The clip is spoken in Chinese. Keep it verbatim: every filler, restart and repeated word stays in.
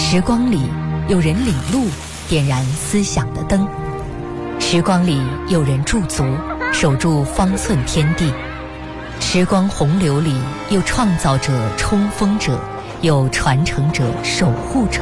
时光里有人领路，点燃思想的灯；时光里有人驻足，守住方寸天地；时光洪流里有创造者、冲锋者，有传承者、守护者。